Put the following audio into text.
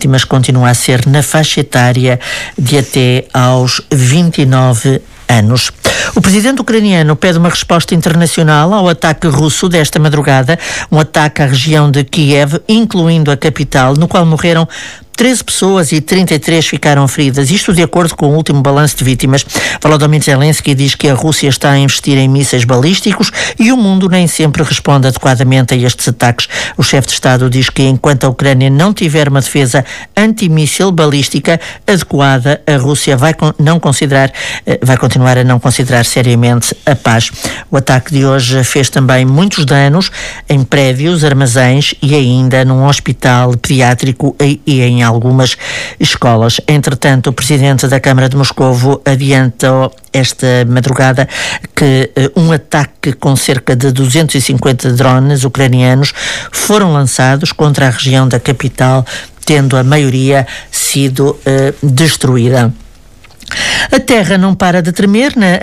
vítimas continua a ser na faixa etária de até aos 29 anos. O presidente ucraniano pede uma resposta internacional ao ataque russo desta madrugada, um ataque à região de Kiev, incluindo a capital, no qual morreram 13 pessoas e 33 ficaram feridas. Isto de acordo com o último balanço de vítimas. Volodymyr Zelensky diz que a Rússia está a investir em mísseis balísticos e o mundo nem sempre responde adequadamente a estes ataques. O chefe de Estado diz que enquanto a Ucrânia não tiver uma defesa antimíssil balística adequada, a Rússia vai continuar a não considerar seriamente a paz. O ataque de hoje fez também muitos danos em prédios, armazéns e ainda num hospital pediátrico e em algumas escolas. Entretanto, o presidente da Câmara de Moscovo adiantou esta madrugada que um ataque com cerca de 250 drones ucranianos foram lançados contra a região da capital, tendo a maioria sido destruída. A terra não para de tremer